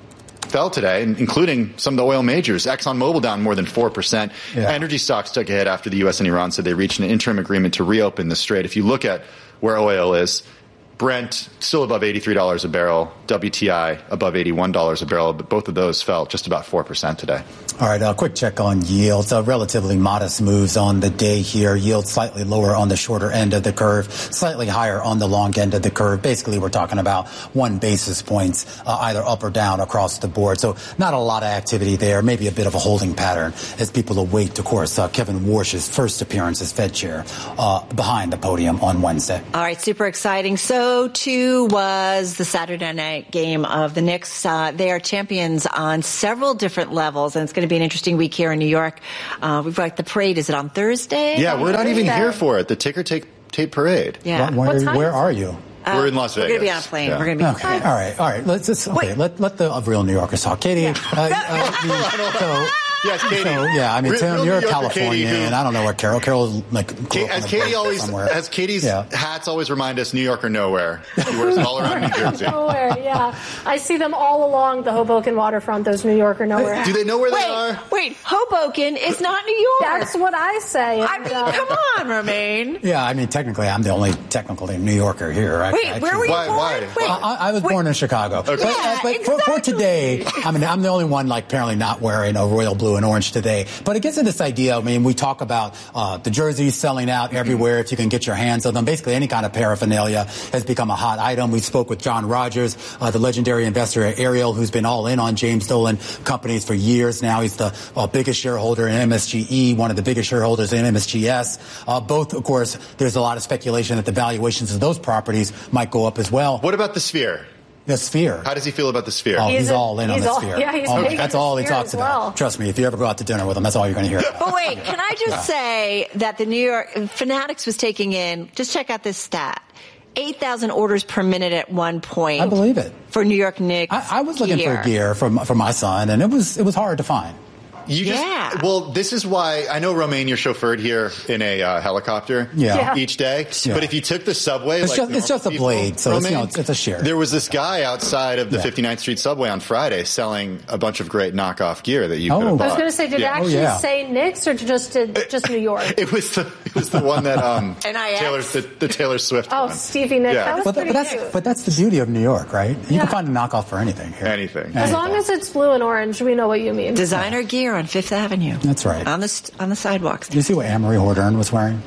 Fell today, including some of the oil majors. ExxonMobil down more than four percent. Yeah. Energy stocks took a hit after the U S and Iran said they reached an interim agreement to reopen the strait. If you look at where oil is, Brent still above eighty-three dollars a barrel, W T I above eighty-one dollars a barrel, but both of those fell just about four percent today. All right, a quick check on yields. Uh, relatively modest moves on the day here. Yield slightly lower on the shorter end of the curve, slightly higher on the long end of the curve. Basically, we're talking about one basis points, uh, either up or down across the board. So not a lot of activity there, maybe a bit of a holding pattern as people await, of course, uh, Kevin Warsh's first appearance as Fed chair uh, behind the podium on Wednesday. All right, super exciting. So, too, was the Saturday night game of the Knicks. Uh, they are champions on several different levels, and it's going to be an interesting week here in New York. Uh, we've got the parade. Is it on Thursday? Yeah, we're not Thursday? even here for it. The ticker tape, tape parade. Yeah. Where, where, where are you? Uh, we're in Las Vegas. We're going to be on a plane. Yeah. We're going to be okay. All right. All right. Let's just okay. Let let the uh, real New Yorkers talk. Katie. Yeah. Uh, uh, so, yes, Katie. So, yeah, I mean, real, Tim, real you're a Katie, Californian, who, and I don't know where Carol. Carol's like Kate, as Katie always, somewhere. as Katie's yeah. hats always remind us, New York or nowhere. She wears it all around New Jersey. Nowhere, yeah. I see them all along the Hoboken waterfront. Those New York or nowhere hats. Do they know where wait, they are? Wait, Hoboken is not New York. That's what I say. I mean, uh, come on, Romaine. Yeah, I mean, technically, I'm the only technically New Yorker here. I, wait, I where were you why, born? why? Wait, I, I was wait. born in Chicago. Okay. Yeah, but uh, but exactly. for, for today, I mean, I'm the only one, like, apparently not wearing a royal blue and orange today. But it gets into this idea. I mean, we talk about uh, the jerseys selling out everywhere if you can get your hands on them. Basically, any kind of paraphernalia has become a hot item. We spoke with John Rogers, uh, the legendary investor at Ariel, who's been all in on James Dolan companies for years now. He's the uh, biggest shareholder in M S G E, one of the biggest shareholders in M S G S. Uh, both, of course, there's a lot of speculation that the valuations of those properties might go up as well. What about the Sphere? The Sphere. How does he feel about the Sphere? Oh, he's, he's a, all in he's on the all, Sphere. Yeah, he's oh, big that's in the all he Sphere talks as well. about. Trust me, if you ever go out to dinner with him, that's all you're going to hear. But wait, can I just yeah. say that the New York Fanatics was taking in, just check out this stat, eight thousand orders per minute at one point. I believe it. For New York Knicks I, I was looking gear. for gear for, for my son, and it was it was hard to find. You just, yeah. Well, this is why I know, Romaine, you're chauffeured here in a uh, helicopter yeah. Yeah. each day. Yeah. But if you took the subway, it's like just, it's just a people, blade, so Romaine, it's, you know, it's, it's a share. There was this guy outside of the yeah. fifty-ninth Street subway on Friday selling a bunch of great knockoff gear that you oh. could have bought. I was going to say, did yeah. it actually oh, yeah. say Knicks or just did, just New York? It was the it was the one that um N I X? Taylor the, the Taylor Swift. Oh, one. Stevie Nicks. Yeah. That was but, pretty but that's cute. but that's the beauty of New York, right? You Yeah. can find a knockoff for anything here. Anything. As long as it's blue and orange, we know what you mean. Designer gear on Fifth Avenue. That's right. On the st- on the sidewalks. Did you see what Anne-Marie Hordern was wearing?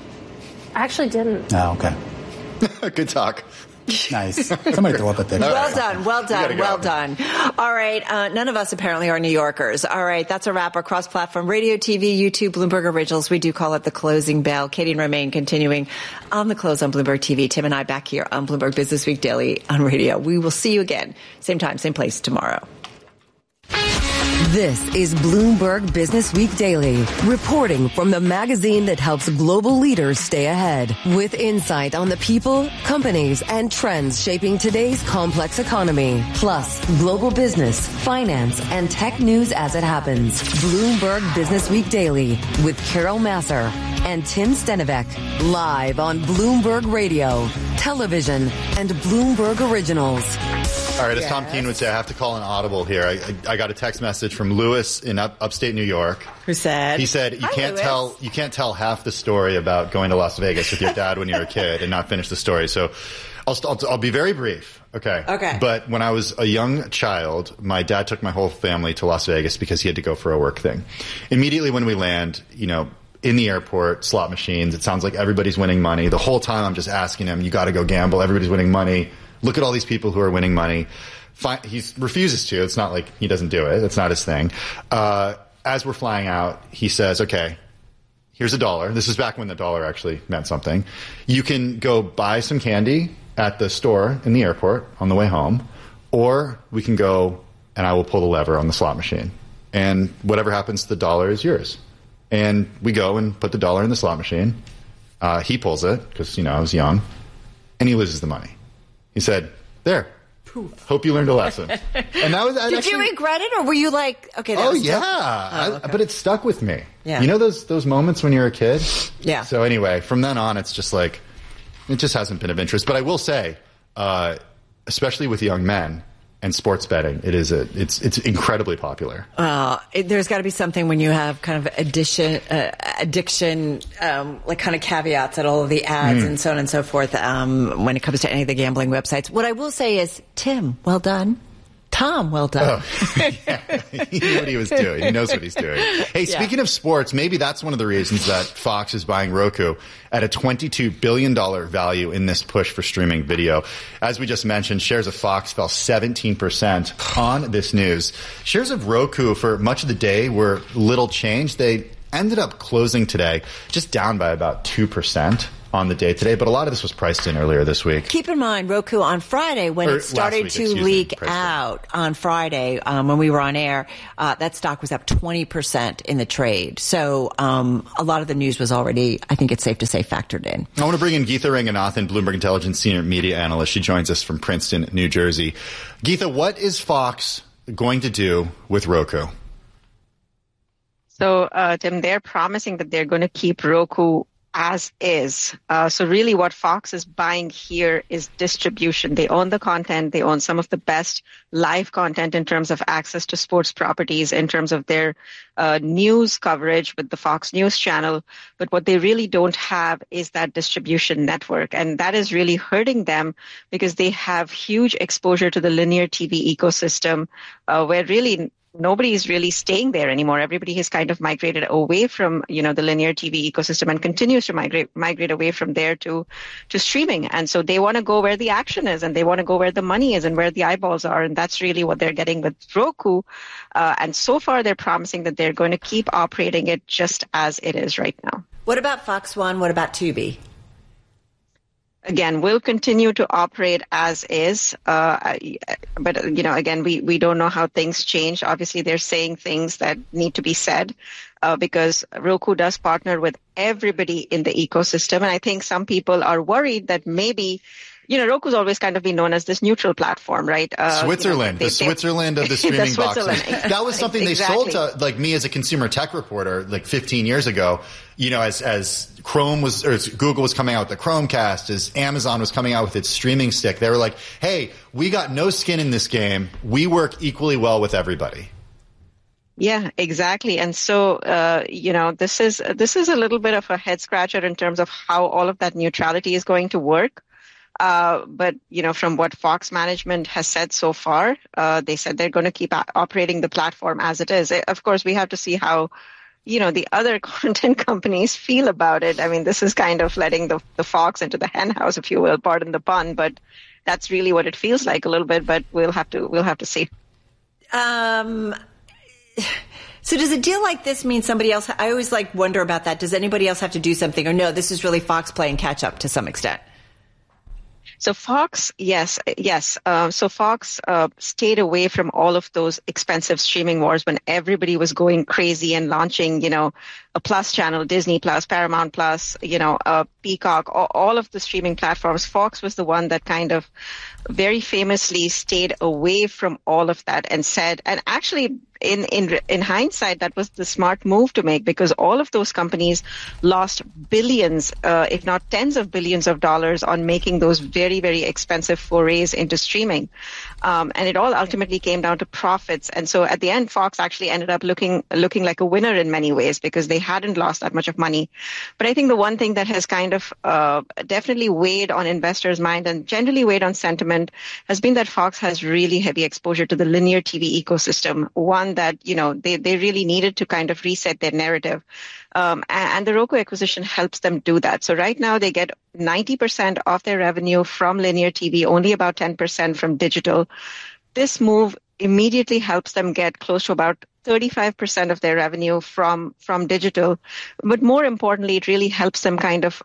I actually didn't. Oh, okay. Good talk. Nice. Somebody throw up a picture. Well done, well done, go. well done. All right, uh, none of us apparently are New Yorkers. All right, that's a wrap. Our cross-platform radio, T V, YouTube, Bloomberg Originals. We do call it the closing bell. Katie and Romaine continuing on the close on Bloomberg T V. Tim and I back here on Bloomberg Business Week Daily on radio. We will see you again, same time, same place tomorrow. This is Bloomberg Business Week Daily, reporting from the magazine that helps global leaders stay ahead, with insight on the people, companies, and trends shaping today's complex economy, plus global business, finance, and tech news as it happens. Bloomberg Business Week Daily with Carol Massar and Tim Stenovec, live on Bloomberg Radio, television, and Bloomberg Originals. All right, as Tom Keene would say, I have to call an audible here. I, I, I got a text message from Lewis in up, upstate New York. Who said? He said, you Hi, can't Lewis. tell you can't tell half the story about going to Las Vegas with your dad when you were a kid and not finish the story. So I'll, I'll, I'll be very brief. Okay. Okay. But when I was a young child, my dad took my whole family to Las Vegas because he had to go for a work thing. Immediately when we land, you know, in the airport, slot machines, it sounds like everybody's winning money. The whole time I'm just asking him, you got to go gamble. Everybody's winning money. Look at all these people who are winning money. He refuses to. It's not like he doesn't do it. It's not his thing. Uh, as we're flying out, he says, okay, here's a dollar. This is back when the dollar actually meant something. You can go buy some candy at the store in the airport on the way home, or we can go and I will pull the lever on the slot machine. And whatever happens to the dollar is yours. And we go and put the dollar in the slot machine. Uh, he pulls it because, you know, I was young. And he loses the money. He said, there. Hope you learned a lesson. And that was. Did actually, you regret it, or were you like, okay? That oh was yeah, oh, okay. I, but it stuck with me. Yeah. You know those those moments when you're a kid. Yeah. So anyway, from then on, it's just like it just hasn't been of interest. But I will say, uh, especially with young men and sports betting, it is a it's it's incredibly popular. Uh, it, there's got to be something when you have kind of addition, uh, addiction, um, like kind of caveats at all of the ads mm. and so on and so forth. Um, when it comes to any of the gambling websites, what I will say is, Tim, well done. Tom, well done. Oh, yeah. He knew what he was doing. He knows what he's doing. Hey, yeah. Speaking of sports, maybe that's one of the reasons that Fox is buying Roku at a twenty-two billion dollars value in this push for streaming video. As we just mentioned, shares of Fox fell seventeen percent on this news. Shares of Roku for much of the day were little changed. They ended up closing today just down by about two percent. On the day today, but a lot of this was priced in earlier this week. Keep in mind, Roku on Friday, when or it started week, to leak me, out on Friday, um, when we were on air, uh, that stock was up twenty percent in the trade. So um, a lot of the news was already, I think it's safe to say, factored in. I want to bring in Geetha Ranganathan, Bloomberg Intelligence Senior Media Analyst. She joins us from Princeton, New Jersey. Geetha, what is Fox going to do with Roku? So, uh, Tim, they're promising that they're going to keep Roku as is. Uh, so really what Fox is buying here is distribution. They own the content. They own some of the best live content in terms of access to sports properties, in terms of their uh, news coverage with the Fox News channel. But what they really don't have is that distribution network. And that is really hurting them because they have huge exposure to the linear T V ecosystem, uh, where really nobody is really staying there anymore. Everybody has kind of migrated away from, you know, the linear T V ecosystem and continues to migrate migrate away from there to to streaming. And so they want to go where the action is, and they want to go where the money is and where the eyeballs are. And that's really what they're getting with Roku. Uh, and so far, they're promising that they're going to keep operating it just as it is right now. What about Fox One? What about Tubi? Again, we'll continue to operate as is. Uh, but, you know, again, we, we don't know how things change. Obviously, they're saying things that need to be said uh, because Roku does partner with everybody in the ecosystem. And I think some people are worried that maybe, you know, Roku's always kind of been known as this neutral platform, right? Uh, Switzerland, you know, they, the Switzerland of the streaming the boxes. That was something exactly. they sold to, like me as a consumer tech reporter, like fifteen years ago. You know, as as Chrome was, or as Google was coming out with the Chromecast, as Amazon was coming out with its streaming stick, they were like, "Hey, we got no skin in this game. We work equally well with everybody." Yeah, exactly. And so, uh, you know, this is this is a little bit of a head scratcher in terms of how all of that neutrality is going to work. Uh, but, you know, from what Fox management has said so far, uh, they said they're going to keep a- operating the platform as it is. Of course, we have to see how, you know, the other content companies feel about it. I mean, this is kind of letting the, the fox into the hen house, if you will, pardon the pun, but that's really what it feels like a little bit, but we'll have to, we'll have to see. Um, so does a deal like this mean somebody else? I always like wonder about that. Does anybody else have to do something, or no, this is really Fox playing catch up to some extent? So Fox, yes, yes. Uh, so Fox uh, stayed away from all of those expensive streaming wars when everybody was going crazy and launching, you know, a Plus channel, Disney Plus, Paramount Plus, you know, uh, Peacock, all, all of the streaming platforms. Fox was the one that kind of very famously stayed away from all of that and said, and actually in, in, in hindsight, that was the smart move to make, because all of those companies lost billions, uh, if not tens of billions of dollars on making those very, very expensive forays into streaming. Um, and it all ultimately came down to profits. And so at the end, Fox actually ended up looking, looking like a winner in many ways because they hadn't lost that much of money. But I think the one thing that has kind of, uh, definitely weighed on investors' mind and generally weighed on sentiment has been that Fox has really heavy exposure to the linear T V ecosystem, one that, you know, they, they really needed to kind of reset their narrative. Um, and, and the Roku acquisition helps them do that. So right now they get ninety percent of their revenue from linear T V, only about ten percent from digital. This move immediately helps them get close to about thirty-five percent of their revenue from, from digital. But more importantly, it really helps them kind of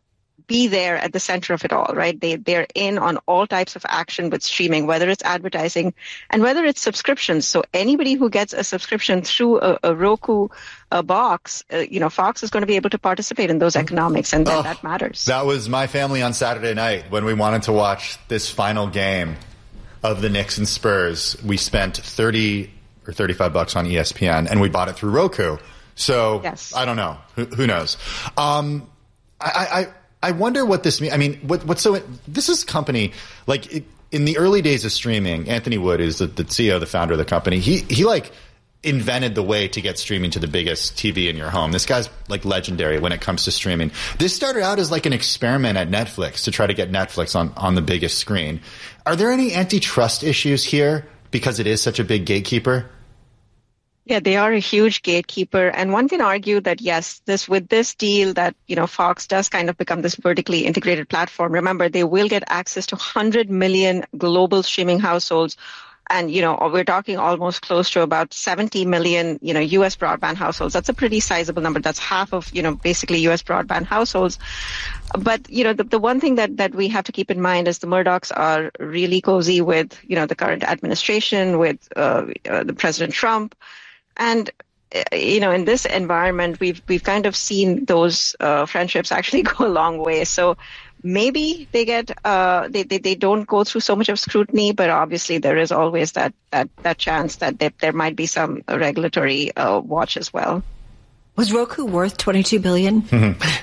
be there at the center of it all, right? They, they're in on all types of action with streaming, whether it's advertising and whether it's subscriptions. So anybody who gets a subscription through a, a Roku a box, uh, you know, Fox is going to be able to participate in those economics, and that, oh, that matters. That was my family on Saturday night when we wanted to watch this final game of the Knicks and Spurs. We spent thirty or thirty-five bucks on E S P N, and we bought it through Roku. So yes. I don't know. Who, who knows? Um, I, I, I wonder what this means. I mean, what, what's so, this is company, like it, in the early days of streaming, Anthony Wood is the, the C E O, the founder of the company. He, he like invented the way to get streaming to the biggest T V in your home. This guy's like legendary when it comes to streaming. This started out as like an experiment at Netflix to try to get Netflix on, on the biggest screen. Are there any antitrust issues here because it is such a big gatekeeper? Yeah, they are a huge gatekeeper. And one can argue that, yes, this with this deal that, you know, Fox does kind of become this vertically integrated platform. Remember, they will get access to one hundred million global streaming households. And, you know, we're talking almost close to about seventy million, you know, U S broadband households. That's a pretty sizable number. That's half of, you know, basically U S broadband households. But, you know, the, the one thing that, that we have to keep in mind is the Murdochs are really cozy with, you know, the current administration, with uh, uh, the President Trump. And, you know, in this environment, we've we've kind of seen those uh, friendships actually go a long way. So maybe they get uh, they, they they don't go through so much of scrutiny, but obviously there is always that that, that chance that they, there might be some regulatory uh, watch as well. Was Roku worth twenty-two billion dollars? Mm-hmm.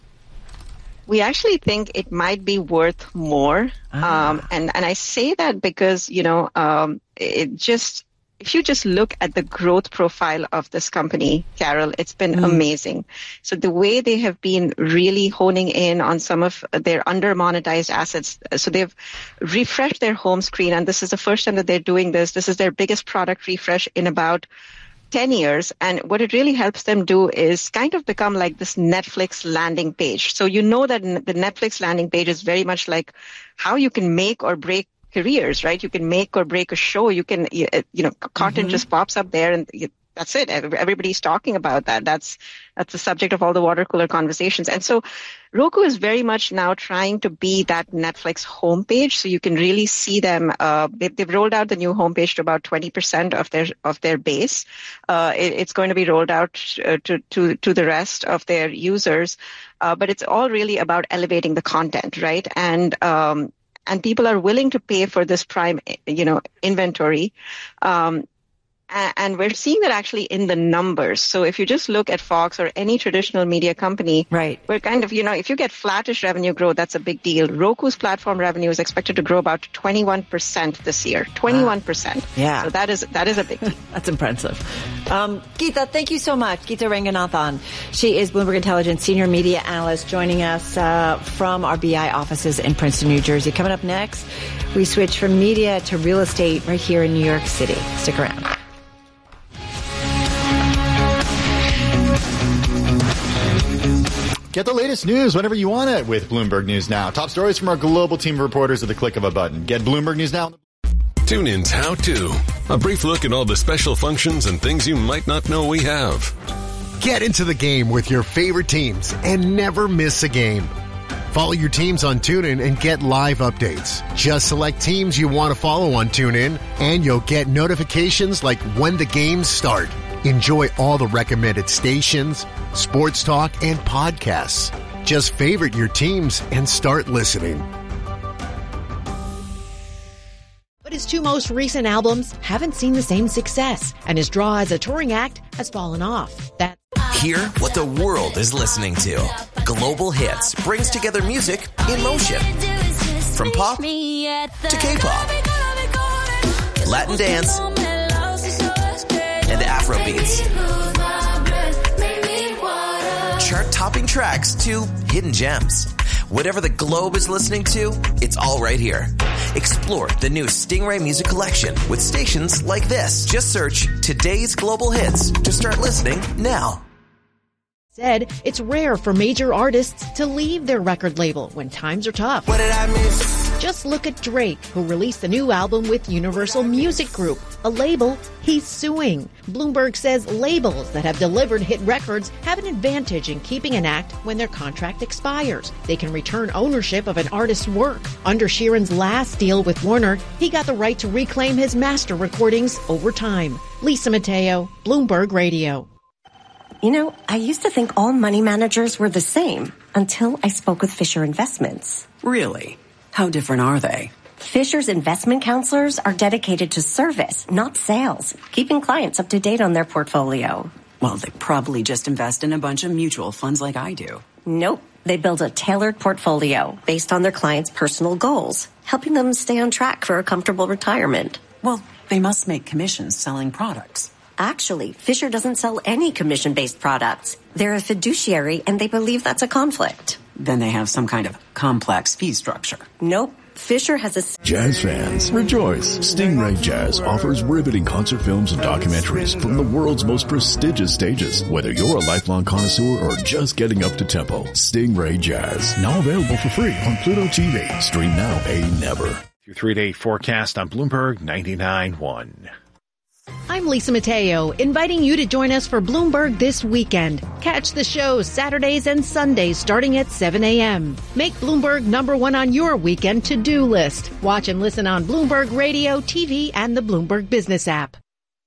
We actually think it might be worth more, ah. um, and and I say that because you know um, it just. If you just look at the growth profile of this company, Carol, it's been mm. amazing. So the way they have been really honing in on some of their under-monetized assets. So they've refreshed their home screen, and this is the first time that they're doing this. This is their biggest product refresh in about ten years. And what it really helps them do is kind of become like this Netflix landing page. So you know that the Netflix landing page is very much like how you can make or break careers, right? You can make or break a show. You can, you know, content mm-hmm. just pops up there, and you, that's it. Everybody's talking about that. That's that's the subject of all the water cooler conversations. And so Roku is very much now trying to be that Netflix homepage. So you can really see them. Uh, they, they've rolled out the new homepage to about twenty percent of their of their base. Uh, it, it's going to be rolled out uh, to to to the rest of their users. Uh, but it's all really about elevating the content, right? And um, And people are willing to pay for this prime, you know, inventory. Um, and we're seeing that actually in the numbers. So if you just look at Fox or any traditional media company, right, we're kind of, you know, if you get flattish revenue growth, that's a big deal. Roku's platform revenue is expected to grow about twenty-one percent this year. twenty-one percent. Wow. Yeah. So that is, that is a big deal. That's impressive. Um, Geeta, thank you so much. Geeta Ranganathan. She is Bloomberg Intelligence Senior Media Analyst, joining us uh, from our B I offices in Princeton, New Jersey. Coming up next, we switch from media to real estate right here in New York City. Stick around. Get the latest news whenever you want it with Bloomberg News Now. Top stories from our global team of reporters at the click of a button. Get Bloomberg News Now. TuneIn's How To. A brief look at all the special functions and things you might not know we have. Get into the game with your favorite teams and never miss a game. Follow your teams on TuneIn and get live updates. Just select teams you want to follow on TuneIn, and you'll get notifications like when the games start. Enjoy all the recommended stations, sports talk, and podcasts. Just favorite your teams and start listening. But his two most recent albums haven't seen the same success, and his draw as a touring act has fallen off. That Hear what the world is listening to. Global Hits brings together music in motion. From pop to K-pop, Latin dance, and Afro beats. Chart-topping tracks to hidden gems. Whatever the globe is listening to, it's all right here. Explore the new Stingray Music Collection with stations like this. Just search Today's Global Hits to start listening now. Said it's rare for major artists to leave their record label when times are tough. What did I miss? Just look at Drake, who released a new album with Universal Music Group, a label he's suing. Bloomberg says labels that have delivered hit records have an advantage in keeping an act when their contract expires. They can return ownership of an artist's work. Under Sheeran's last deal with Warner, he got the right to reclaim his master recordings over time. Lisa Mateo, Bloomberg Radio. You know, I used to think all money managers were the same until I spoke with Fisher Investments. Really? How different are they? Fisher's investment counselors are dedicated to service, not sales, keeping clients up to date on their portfolio. Well, they probably just invest in a bunch of mutual funds like I do. Nope. They build a tailored portfolio based on their clients' personal goals, helping them stay on track for a comfortable retirement. Well, they must make commissions selling products. Actually, Fisher doesn't sell any commission-based products. They're a fiduciary, and they believe that's a conflict. Then they have some kind of complex fee structure. Nope. Fisher has a... Jazz fans, rejoice! Stingray Jazz offers riveting concert films and documentaries from the world's most prestigious stages. Whether you're a lifelong connoisseur or just getting up to tempo, Stingray Jazz. Now available for free on Pluto T V. Stream now, pay never. Your three-day forecast on Bloomberg ninety-nine point one. I'm Lisa Mateo, inviting you to join us for Bloomberg this weekend. Catch the show Saturdays and Sundays starting at seven a.m. Make Bloomberg number one on your weekend to-do list. Watch and listen on Bloomberg Radio, T V, and the Bloomberg Business app.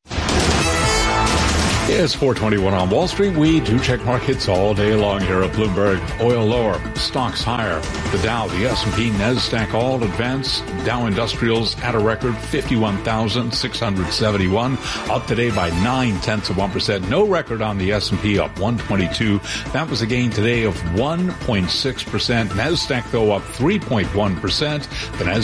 It's four twenty-one on Wall Street. We do check markets all day long here at Bloomberg. Oil lower, stocks higher. The Dow, the S and P, NASDAQ all advance. Dow Industrials at a record fifty-one thousand six hundred seventy-one, up today by nine tenths of one percent. No record on the S and P, up one twenty-two. That was a gain today of one point six percent. NASDAQ though up three point one percent. The NASDAQ